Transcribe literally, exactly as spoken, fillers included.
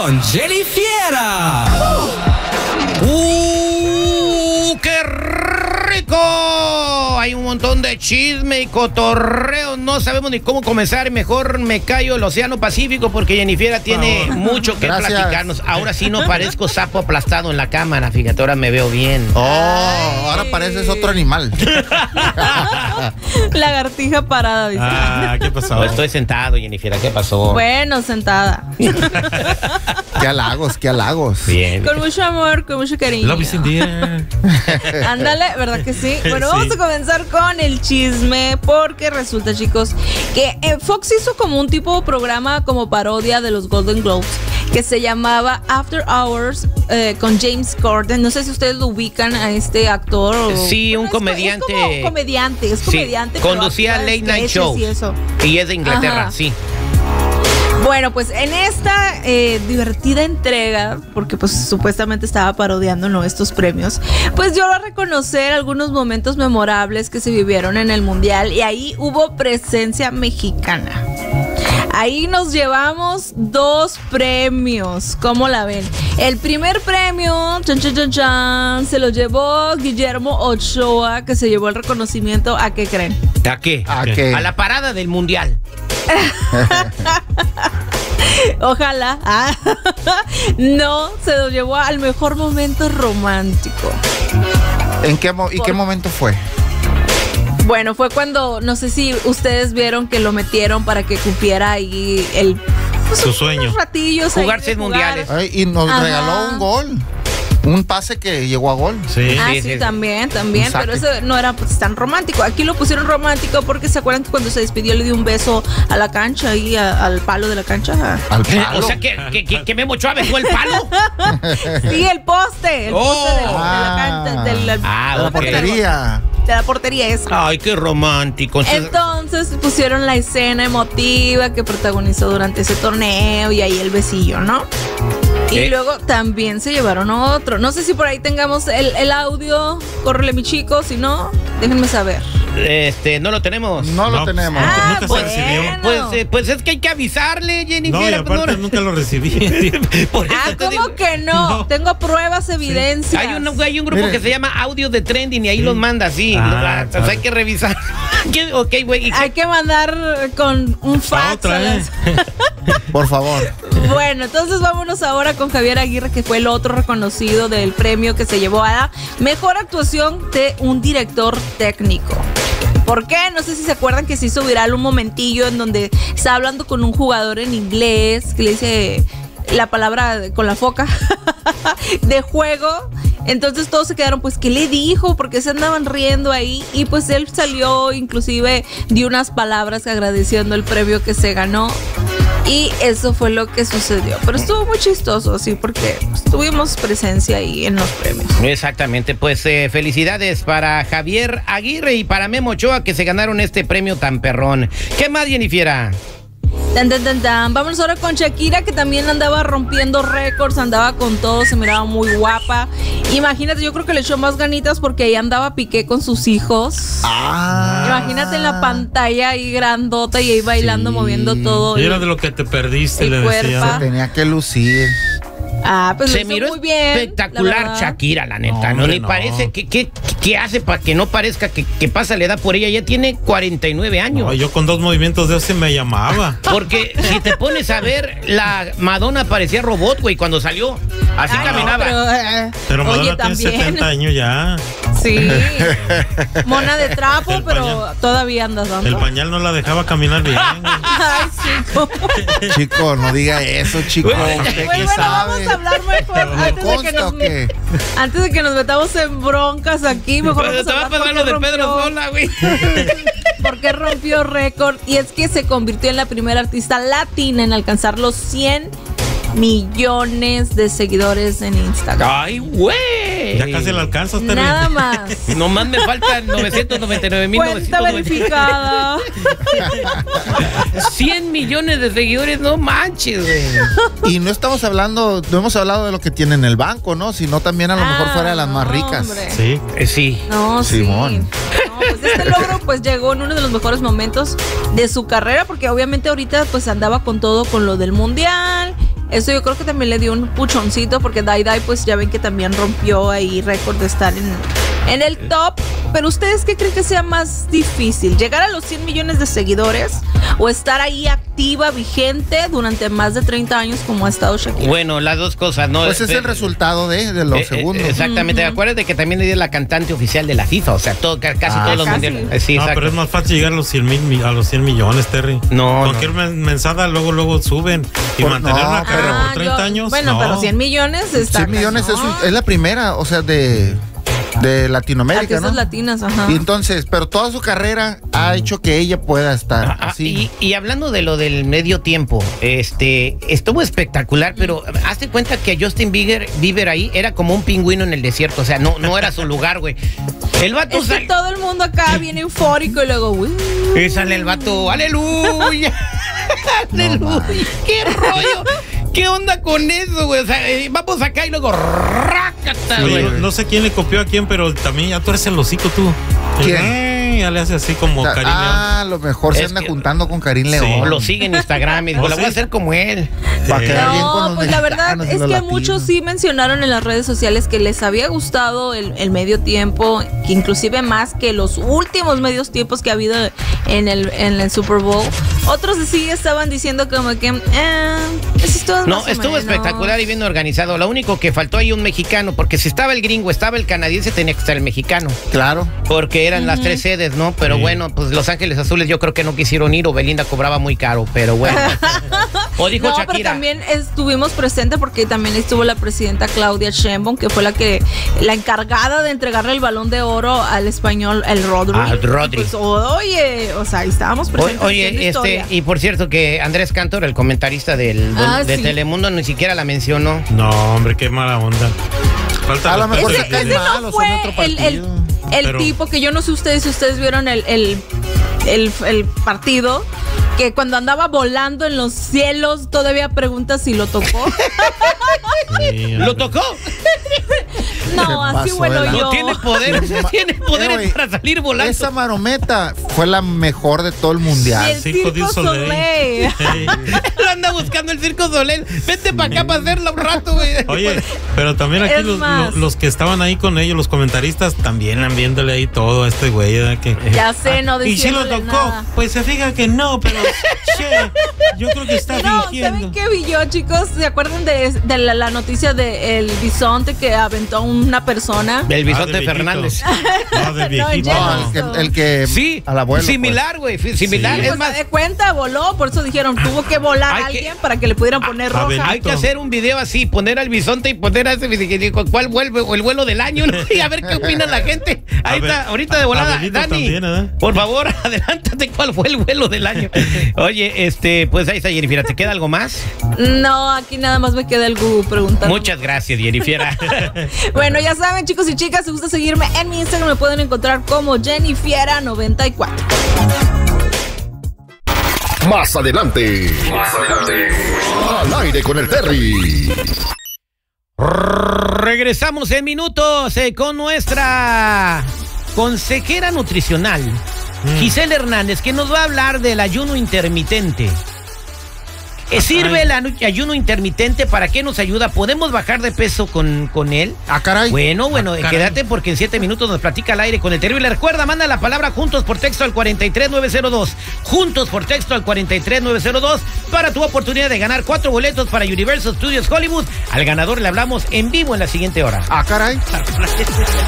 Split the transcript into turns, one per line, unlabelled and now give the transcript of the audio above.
con Jenny Fiera.
¡Uh! ¡Qué rico! Hay un montón de chisme y cotorreo. No sabemos ni cómo comenzar. Mejor me callo el Océano Pacífico porque Jennifer tiene oh. mucho que Gracias. platicarnos. Ahora sí no parezco sapo aplastado en la cámara. Fíjate, ahora me veo bien.
Oh, Ay. ahora pareces otro animal.
Lagartija parada, dice.
Ah, ¿qué pasó? No, estoy sentado, Jennifer. ¿Qué pasó?
Bueno, sentada.
Qué halagos, qué halagos.
Bien.
Con mucho amor, con mucho cariño.
Love is in the air.
Ándale, ¿verdad que sí? Bueno, vamos sí. a comenzar con el chisme porque resulta, chicos, que eh, Fox hizo como un tipo de programa como parodia de los Golden Globes que se llamaba After Hours eh, con James Corden. No sé si ustedes lo ubican a este actor. O,
sí, un
es,
comediante.
Es como comediante, es comediante.
Sí, conducía Late Night Show. Y, eso. y es de Inglaterra, Ajá. sí.
Bueno, pues en esta eh, divertida entrega, porque pues supuestamente estaba parodiando, ¿no?, estos premios, pues yo voy a reconocer algunos momentos memorables que se vivieron en el Mundial y ahí hubo presencia mexicana. Ahí nos llevamos dos premios, ¿cómo la ven? El primer premio, chan, chan, chan, chan, se lo llevó Guillermo Ochoa, que se llevó el reconocimiento, ¿a qué creen?
¿A qué?
¿A qué?
A la parada del Mundial.
Ojalá. Ah. No, se lo llevó al mejor momento romántico.
¿En qué mo- ¿Y Por... qué momento fue?
Bueno, fue cuando, no sé si ustedes vieron que lo metieron para que cumpliera ahí el... Pues,
su sueño.
Ratillos
jugar seis mundiales.
Ay, y nos Ajá. regaló un gol. Un pase que llegó a gol.
Sí, ah,
sí,
sí,
sí, sí.
también, también. Pero eso no era pues tan romántico. Aquí lo pusieron romántico porque se acuerdan que cuando se despidió le dio un beso a la cancha ahí, a, al palo de la cancha.
¿Al palo?
O sea, que, que, que, que Memo Ochoa besó el palo.
Sí, el poste. El
oh.
poste de, de la cancha. De la,
ah, de la portería.
De la portería esa.
Ay, qué romántico.
Entonces pusieron la escena emotiva que protagonizó durante ese torneo y ahí el besillo, ¿no? Y ¿Eh? luego también se llevaron otro. No sé si por ahí tengamos el, el audio. Córrele, mi chico. Si no, déjenme saber.
Este, no lo tenemos.
No, no. lo tenemos.
Ah,
nunca bueno. se recibió. Pues, eh, pues es que hay que avisarle, Jenny.
No, y aparte no... nunca lo recibí.
Por eso ah, ¿cómo digo... que no? no? Tengo pruebas, evidencias.
Sí. Hay, un, hay un grupo Mire. que se llama Audio de Trending y ahí sí. los manda así.
Ah,
Entonces hay que revisar. Okay, güey.
Hay que mandar con un fax.
Otra,
las...
Por favor.
Bueno, entonces vámonos ahora con Javier Aguirre, que fue el otro reconocido del premio que se llevó a la mejor actuación de un director técnico. ¿Por qué? No sé si se acuerdan que se hizo viral un momentillo en donde está hablando con un jugador en inglés que le dice la palabra con la foca de juego. Entonces todos se quedaron, pues, ¿qué le dijo? Porque se andaban riendo ahí. Y pues él salió, inclusive dio unas palabras agradeciendo el premio que se ganó. Y eso fue lo que sucedió. Pero estuvo muy chistoso, sí, porque pues, tuvimos presencia ahí en los premios.
Exactamente, pues eh, felicidades para Javier Aguirre y para Memo Ochoa que se ganaron este premio tan perrón. ¿Qué más, Jennifer?
Tan, tan, tan, tan. Vámonos ahora con Shakira, que también andaba rompiendo récords, andaba con todo, se miraba muy guapa. Imagínate, yo creo que le echó más ganitas porque ahí andaba Piqué con sus hijos.
Ah.
Imagínate en la pantalla ahí grandota y ahí bailando, sí. moviendo todo.
Y era de lo que te perdiste, le
decía. Se tenía que lucir.
Ah, pues
se miró
muy bien,
espectacular la Shakira, la neta. No, no ni no. parece. ¿Qué, qué, qué hace para que no parezca que, que pasa la edad por ella? Ya tiene cuarenta y nueve años.
No, yo con dos movimientos de ese me llamaba.
Porque si te pones a ver, la Madonna parecía robot, güey, cuando salió. Así Ay, caminaba.
No, pero eh,
pero Madonna
oye,
tiene
también.
setenta años ya.
Sí. Mona de trapo,
el
pero
pañal,
todavía andas dando.
El pañal no la dejaba caminar bien.
Ay, chico.
Chico, no diga eso, chico.
Bueno,
¿Qué
bueno,
sabe?
vamos a hablar mejor. Antes de, que nos, antes de que nos metamos en broncas aquí, mejor
pero
vamos
te
a
va a pasar lo de
rompió,
Pedro Sola, güey.
Porque rompió récord y es que se convirtió en la primera artista latina en alcanzar los cien millones de seguidores en Instagram.
¡Ay, güey!
Ya casi la alcanzas, Terry.
Nada más.
Nomás me faltan novecientos noventa y nueve mil
Cuenta verificada.
cien millones de seguidores, no manches, güey.
Y no estamos hablando, no hemos hablado de lo que tiene en el banco, ¿no? Sino también a lo ah, mejor fuera de las más ricas.
Hombre.
Sí.
Eh, sí.
No,
Simón.
Sí. No, pues este logro pues llegó en uno de los mejores momentos de su carrera, porque obviamente ahorita pues andaba con todo con lo del mundial eso yo creo que también le dio un puchoncito porque Dai Dai pues ya ven que también rompió ahí récord de estar en, en el top. Pero ¿ustedes qué creen que sea más difícil? ¿Llegar a los cien millones de seguidores o estar ahí activa, vigente durante más de treinta años como ha estado Shakira?
Bueno, las dos cosas, ¿no?
Pues es el resultado de, de los
Eh, eh,
segundos.
exactamente. Uh-huh. Acuérdate que también es la cantante oficial de la FIFA, o sea, todo, casi
Ah,
todos los
casi.
mundiales. Sí,
No,
exacto.
pero es más fácil llegar a los cien mil, a los cien millones, Terry.
No,
Cualquier
no.
men- mensada luego, luego suben. Y
Por-
mantener
no,
una carrera
pero-
por treinta
yo-
años.
Bueno,
no.
pero cien millones está
cien millones es,
cañón.
un- es la primera, o sea, de, de Latinoamérica,
Artistas
¿no?
latinas, ajá.
Y entonces, pero toda su carrera ha hecho que ella pueda estar
Ah,
así.
y, y hablando de lo del medio tiempo, este estuvo espectacular, pero hazte cuenta que Justin Bieber, Bieber ahí era como un pingüino en el desierto, o sea, no, no era su lugar, güey. El vato
Es que
sal-
todo el mundo acá viene eufórico y luego, uy.
y sale el vato, aleluya, aleluya, qué rollo, qué onda con eso, güey, o sea, eh, vamos acá y luego rácata,
Oye,
güey.
no, no sé quién le copió a quién, pero también ya tú eres el hocico tú.
¿Quién?
Eh, ya le hace así como
O sea,
cariño.
ah, a lo mejor se
Es
anda
que-
juntando con Karim
Sí.
León.
O lo sigue en Instagram y digo,
¿Oh,
la voy a
sí?
hacer como él.
Para
Eh,
quedar bien con
No,
los
pues la verdad
mexicanos y
es
los
que
latinos.
muchos sí mencionaron en las redes sociales que les había gustado el, el medio tiempo, que inclusive más que los últimos medios tiempos que ha habido en el, en el Super Bowl. Otros sí estaban diciendo como que, eh, eso es todo
No,
más o
estuvo
menos.
espectacular y bien organizado. Lo único que faltó ahí un mexicano, porque si estaba el gringo, estaba el canadiense, tenía que estar el mexicano.
Claro.
Porque eran las tres sedes, ¿no? Pero
Sí.
bueno, pues Los Ángeles Azules yo creo que no quisieron ir o Belinda cobraba muy caro, pero bueno. O dijo
No, pero
Shakira.
también estuvimos presentes porque también estuvo la presidenta Claudia Sheinbaum, que fue la que la encargada de entregarle el Balón de Oro al español, el Rodri.
Ah, Rodri.
Pues, oye, o sea, ahí estábamos
O-
presentes.
Oye,
haciendo
este,
historia.
y por cierto que Andrés Cantor, el comentarista del,
Ah,
de
sí.
Telemundo, ni siquiera la mencionó.
No, hombre, qué mala onda. Falta
A lo
respeto
mejor
que
se
Ese,
cae
tiene.
ese
mal,
no
o son
fue
otro
el, el,
partido.
el
Pero-
tipo que yo no sé ustedes si ustedes vieron el, el, el, el partido, que cuando andaba volando en los cielos todavía pregunta si lo tocó.
Sí,
¿Lo tocó?
No,
Se
así
pasó
vuelo
de la-
yo.
No tiene poderes, tiene poderes
Oye,
para salir volando.
Esa marometa fue la mejor de todo el mundial.
Y el
Circo du
Circo
Soleil.
Soleil.
Ey.
Lo anda buscando el Circo Soleil. Vete para acá para hacerlo un rato, güey.
Oye, pero también aquí
Es
los,
más.
los- los que estaban ahí con ellos, los comentaristas, también andan viéndole ahí todo a este güey. ¿verdad? Que,
Ya sé, no
y si lo
diciéndole
tocó,
nada.
pues se fija que no, pero che, yo creo que está
No,
fingiendo.
¿saben qué vi yo, chicos? ¿Se acuerdan de, de la, la noticia del bisonte que aventó una persona?
El
Ah,
bisonte
del viejito.
Fernández.
No, del
No,
viejito.
ya
No, el que, el que
Sí,
al abuelo.
similar, güey, fi- similar.
Sí.
Es
Pues,
más,
de cuenta, voló, por eso dijeron, tuvo que volar
Hay
a
que-
alguien para que le pudieran poner
a
roja.
ver.
hay que hacer un video así, poner al bisonte y poner a ese, y digo, ¿cuál vuelve? O el vuelo del año, ¿no? Y a ver qué opina la gente. Ahí
A ver,
está, ahorita de
a-
volada.
a Benito
Dani,
también, ¿eh?
por favor, adelántate, ¿cuál fue el vuelo del año? Oye, este, pues ahí está, Jennifer, ¿te queda algo más?
No, aquí nada más me queda el Google preguntando.
Muchas gracias, Jennifer.
Bueno, ya saben, chicos y chicas, si gusta seguirme en mi Instagram, me pueden encontrar como Jennifiera noventa y cuatro.
Más adelante. Más adelante. Al aire con el Terry.
Regresamos en minutos eh, con nuestra consejera nutricional, Giselle Hernández, que nos va a hablar del ayuno intermitente. Eh, ¿Sirve el anu- ayuno intermitente? ¿Para qué nos ayuda? ¿Podemos bajar de peso con, con él?
Ah, caray.
Bueno, bueno,
Ah,
eh,
caray.
quédate porque en siete minutos nos platica al aire con el terrible. Recuerda, manda la palabra juntos por texto al cuarenta y tres nueve cero dos. Juntos por texto al cuarenta y tres nueve cero dos para tu oportunidad de ganar cuatro boletos para Universal Studios Hollywood. Al ganador le hablamos en vivo en la siguiente hora.
Ah, caray.